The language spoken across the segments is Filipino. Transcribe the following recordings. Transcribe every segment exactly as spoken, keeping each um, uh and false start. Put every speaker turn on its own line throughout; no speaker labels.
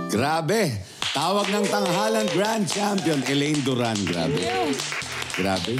Grabe! Tawag ng tanghalan Grand Champion, Elaine Duran. Grabe. Grabe.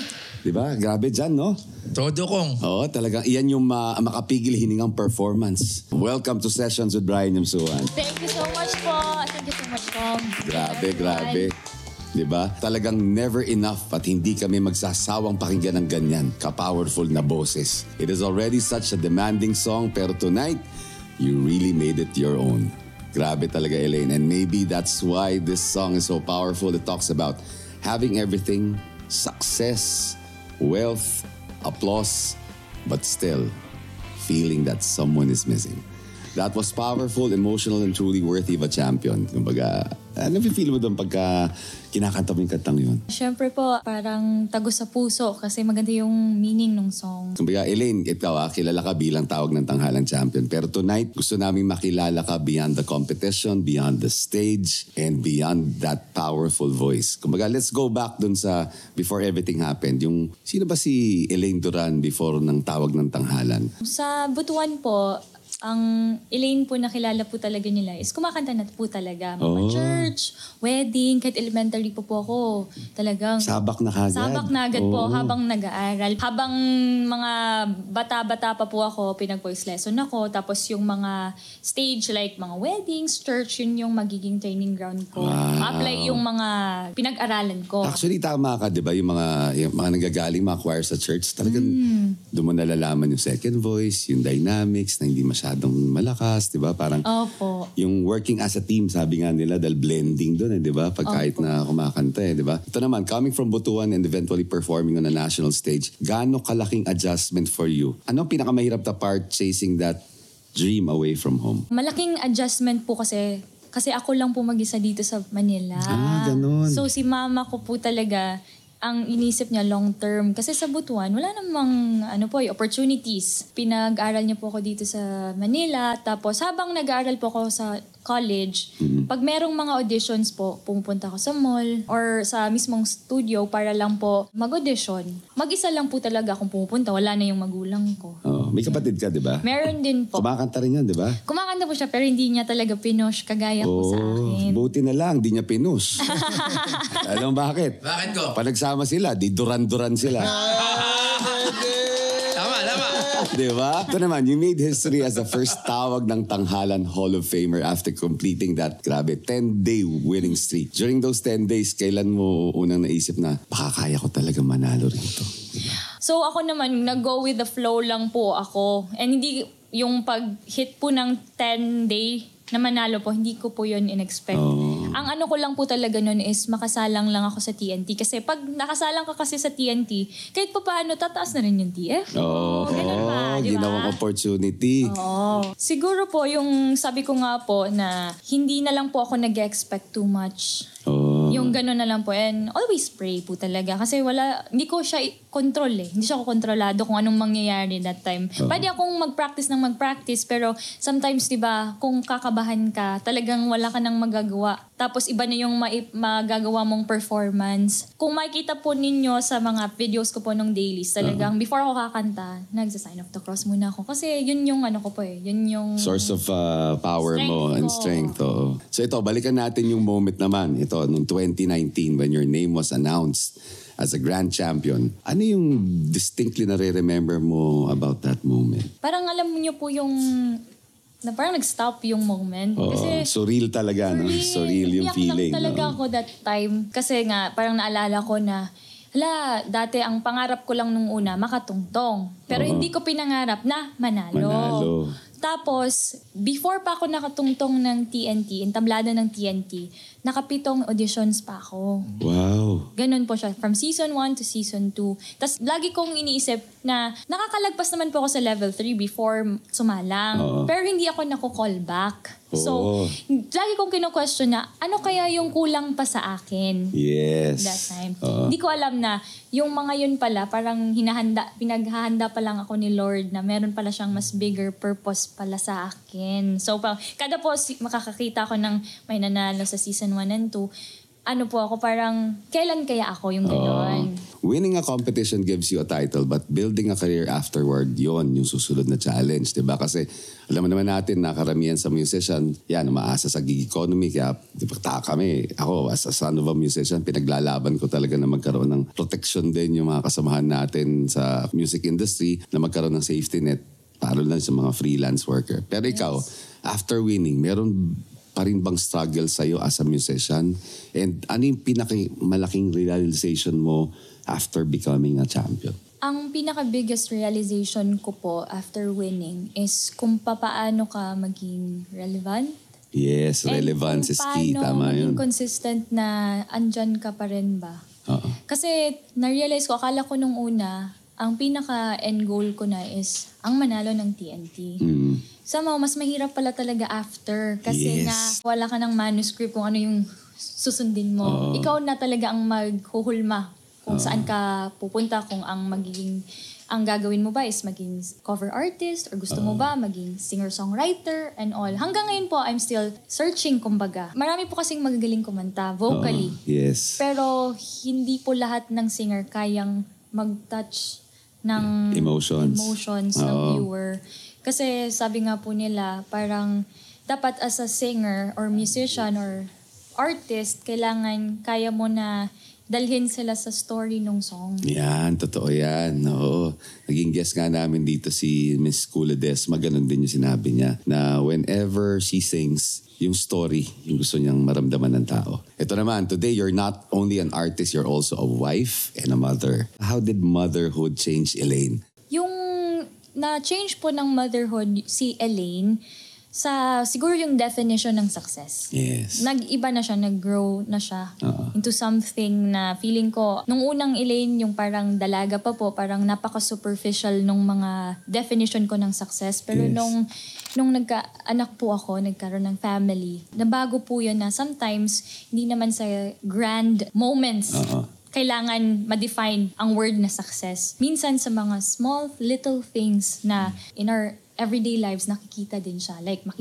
Diba? Grabe dyan, no?
Todo kong.
Oo, talagang iyan yung ma- makapigil hiningang performance. Welcome to Sessions with Brian Yamsuan.
Thank you so much po. Thank you so much, Tom.
Grabe, grabe. Diba? Talagang never enough at hindi kami magsasawang pakinggan ng ganyan ka-powerful na boses. It is already such a demanding song pero tonight, you really made it your own. Grabe talaga, Elaine. And maybe that's why this song is so powerful. It talks about having everything, success, wealth, applause, but still feeling that someone is missing. That was powerful, emotional, and truly worthy of a champion. Kumbaga, ano feel mo doon pagka kinakanta mo yung kantang yun?
Siyempre po, parang tago sa puso kasi maganda yung meaning ng song.
Kumbaga, Elaine, ikaw ah, kilala ka bilang tawag ng tanghalan champion. Pero tonight, gusto namin makilala ka beyond the competition, beyond the stage, and beyond that powerful voice. Kumbaga, let's go back dun sa before everything happened. Yung, sino ba si Elaine Duran before ng tawag ng tanghalan?
Sa Butuan po, ang Elaine po nakilala po talaga nila is kumakanta na po talaga. Mga
Oh.
church, wedding, kahit elementary po po ako. Talagang
Sabak na kagad.
sabak na agad po
Oo.
habang nag-aaral. Habang mga bata-bata pa po ako, pinag-voice lesson ako. Tapos yung mga stage like mga weddings, church, yun yung magiging training ground ko.
Wow.
Ma-apply yung mga pinag-aralan ko.
Actually, tama ka, di ba? Yung mga, yung mga nanggagaling, mga choir sa church, talagang doon mo nalalaman yung second voice, yung dynamics na hindi masyadong malakas, di ba? Parang
Opo.
yung working as a team, sabi nga nila, dahil blending doon, eh, di ba? Pag kahit
Opo.
na kumakanta, eh, di ba? Ito naman, coming from Butuan and eventually performing on a national stage, gaano kalaking adjustment for you? Ano ang pinakamahirap na part chasing that dream away from home?
Malaking adjustment po kasi kasi ako lang po mag-isa dito sa Manila.
Ah, ganun.
So si mama ko po talaga ang inisip niya long term. Kasi sa Butuan, wala namang ano po, eh, opportunities. Pinag-aral niya po ako dito sa Manila. Tapos habang nag-aaral po ako sa college, pag merong mga auditions po, pumupunta ako sa mall or sa mismong studio para lang po mag-audition. Mag-isa lang po talaga akong pumupunta. Wala na yung magulang ko.
Oh, may kapatid ka, di ba?
Meron din po.
Kumakanta rin yan, di ba?
Kumakanta po siya pero hindi niya talaga pinush kagaya po sa akin.
Buti na lang, di niya pinus. Alam bakit?
Bakit ko?
Pag nagsama sila, di duran-duran sila.
Tama, tama.
Di ba? Ito naman, you made history as the first tawag ng Tanghalan Hall of Famer after completing that, grabe, ten-day winning streak. During those ten days, kailan mo unang naisip na, baka kaya ko talaga manalo rito?
So ako naman, nag-go with the flow lang po ako. And hindi yung pag-hit po ng ten-day na manalo po, hindi ko po yun in-expect.
Oh.
Ang ano ko lang po talaga nun is makasalang lang ako sa T N T. Kasi pag nakasalang ka kasi sa T N T, kahit pa paano, tataas na rin yung T F.
Oo, oh,
ganun ba, di ba?
ginawang opportunity.
Oo. Siguro po, yung sabi ko nga po na hindi na lang po ako nag-expect too much.
Oh.
Yung gano'n na lang po. And always pray po talaga. Kasi wala, hindi ko siya control eh. Hindi siya ko kontrolado kung anong mangyayari that time.
Oh.
Pwede akong mag-practice ng mag-practice, pero sometimes, di ba, kung kakabahan ka, talagang wala ka nang magagawa. Tapos iba na yung ma- magagawa mong performance. Kung makikita po ninyo sa mga videos ko po nung dailies, talagang
Uh-huh.
before ako kakanta, nagsa-sign of the cross muna ako. Kasi yun yung ano ko po eh. Yun yung
Source of uh, power
Strength
mo and
ko.
strength. Oo. So ito, balikan natin yung moment naman. Ito, noong twenty nineteen when your name was announced as a grand champion. Ano yung distinctly na re-remember mo about that moment?
Parang alam niyo po yung na parang nag-stop yung moment.
Oo,
Kasi
surreal talaga, no? Surreal yung
iyak
feeling.
lang talaga
no?
ako that time. Kasi nga, parang naalala ko na, hala, dati ang pangarap ko lang nung una, makatungtong. Pero
Oo.
hindi ko pinangarap na manalo.
Manalo.
Tapos, before pa ako nakatungtong ng T N T, entablada ng T N T, nakapitong auditions pa ako.
Wow.
Ganun po siya. From season one to season two. Tapos lagi kong iniisip na nakakalagpas naman po ako sa level three before sumalang.
Oo.
Pero hindi ako naku-call back. So,
Oo.
lagi kong kino-question na ano kaya yung kulang pa sa akin
Yes.
that time.
Oo.
Hindi ko alam na yung mga yun pala, parang hinahanda, pinaghahanda pa lang ako ni Lord na meron pala siyang mas bigger purpose pala sa akin. So, pa, kada po si- makakakita ko ng may nanalo sa season one and two, ano po ako, parang kailan kaya ako yung gano'n.
Winning a competition gives you a title, but building a career afterward, yon yung susunod na challenge, di ba? Kasi alam mo naman natin na karamihan sa musician, yan, umaasa sa gig economy. Kaya, di ba, taka kami. Ako, as a son of a musician, pinaglalaban ko talaga na magkaroon ng protection din yung mga kasamahan natin sa music industry, na magkaroon ng safety net, para lang sa mga freelance worker. Pero ikaw, after winning, meron pa rin bang struggle sa'yo as a musician? And ano yung pinakamalaking realization mo after becoming a champion?
Ang pinaka-biggest realization ko po after winning is kung papaano ka maging relevant.
Yes, relevance is key. Tama yun.
And kung consistent na andyan ka pa rin ba.
Oo.
Kasi na-realize ko, akala ko nung una, ang pinaka-end goal ko na is ang manalo ng T N T.
Mm.
Somehow, mas mahirap pala talaga after. Kasi
Yes.
nga, wala ka ng manuscript kung ano yung susundin mo.
Oo.
Ikaw na talaga ang maghuhulma kung saan ka pupunta, kung ang magiging, ang gagawin mo ba is maging cover artist or gusto mo ba maging singer-songwriter and all. Hanggang ngayon po, I'm still searching, kumbaga. Marami po kasing magagaling kumanta, vocally.
Oo. Yes.
Pero hindi po lahat ng singer kayang mag-touch ng
Emotions.
emotions ng
Oo.
viewer. Kasi sabi nga po nila, parang dapat as a singer or musician or artist, kailangan kaya mo na dalhin sila sa story ng song.
Yan, totoo yan. Oo. Naging guest nga namin dito si Miss Kula Desma. Ganun din yung sinabi niya na whenever she sings, yung story, yung gusto niyang maramdaman ng tao. Ito naman, today you're not only an artist, you're also a wife and a mother. How did motherhood change Elaine?
Yung na-change po ng motherhood si Elaine sa siguro yung definition ng success.
Yes.
Nag-iba na siya, nag-grow na siya
Oo.
into something na feeling ko, nung unang Elaine, yung parang dalaga pa po, parang napaka-superficial nung mga definition ko ng success. Pero
Yes.
nung, nung nagka-anak po ako, nagkaroon ng family, nabago po yun na sometimes, hindi naman sa grand moments,
Oo.
kailangan ma-define ang word na success. Minsan sa mga small, little things na in our everyday lives, nakikita din siya. Like,